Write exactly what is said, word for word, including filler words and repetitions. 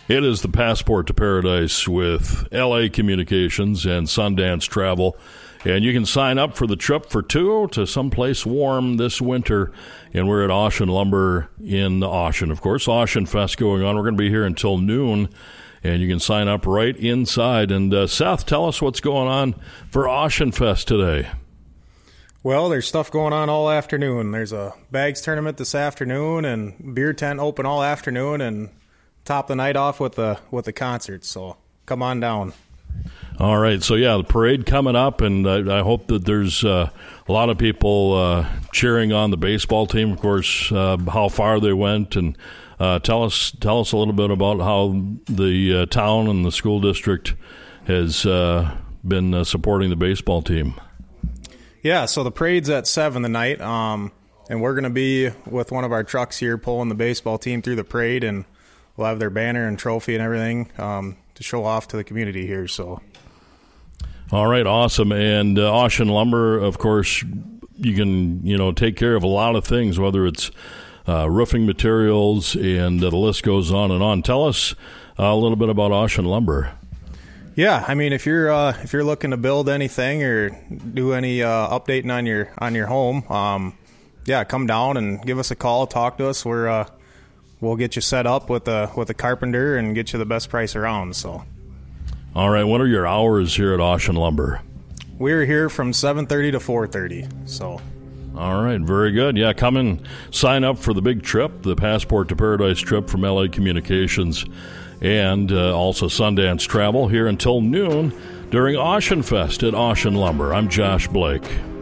It is the Passport to Paradise with L A Communications and Sundance Travel. And you can sign up for the trip for two to someplace warm this winter. And we're at Ocean Lumber in Ocean, of course. Ocean Fest going on. We're going to be here until noon. And you can sign up right inside. And uh, Seth, tell us what's going on for Ocean Fest today. Well, there's stuff going on all afternoon. There's a bags tournament this afternoon and beer tent open all afternoon and top the night off with the with the concert. So come on down. All right. So, yeah, the parade coming up, and I, I hope that there's uh, a lot of people uh, cheering on the baseball team, of course, uh, how far they went. And uh, tell us tell us a little bit about how the uh, town and the school district has uh, been uh, supporting the baseball team. Yeah, so the parade's at seven tonight, um, and we're going to be with one of our trucks here pulling the baseball team through the parade, and we'll have their banner and trophy and everything um, to show off to the community here. So, all right, awesome. And uh, Ocean Lumber, of course, you can you know take care of a lot of things, whether it's uh, roofing materials, and uh, the list goes on and on. Tell us uh, a little bit about Ocean Lumber. Yeah, I mean, if you're uh, if you're looking to build anything or do any uh, updating on your on your home, um, yeah, come down and give us a call, talk to us. We're uh, we'll get you set up with a with a carpenter and get you the best price around. So, all right, what are your hours here at Ocean Lumber? We're here from seven thirty to four thirty. So, all right, very good. Yeah, come and sign up for the big trip, the Passport to Paradise trip from L A Communications. And uh, also Sundance Travel here until noon during Ocean Fest at Ocean Lumber. I'm Josh Blake.